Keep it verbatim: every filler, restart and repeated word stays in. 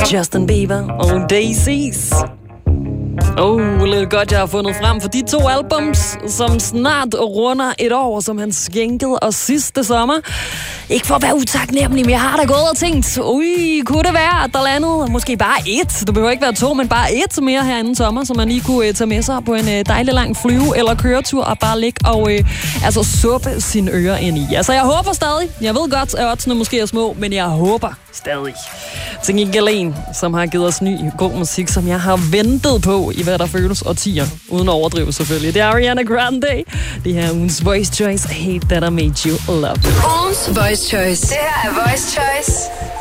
Justin Bieber og Daisies. Oh, lidt godt, jeg har fundet frem for de to albums, som snart runder et år, som han skænkede os sidste sommer. Ikke for at være utaknemmelig, men jeg har da gået og tænkt, ui, kunne det være, at der landede måske bare et, det behøver ikke være to, men bare et mere her inden sommer, så man lige kunne uh, tage med sig på en uh, dejlig lang flyve eller køretur og bare ligge og uh, altså suppe sine ører ind i. Altså, jeg håber stadig. Jeg ved godt, at oddsene måske er små, men jeg håber stadig. Til Gik Galen, som har givet os ny god musik, som jeg har ventet på i hvad der føles årtier, uden at overdrive selvfølgelig. Det er Ariana Grande. Det her er ugens Voice Choice. I hate that I made you love it. Ugens Voice Choice. Det her er Voice Choice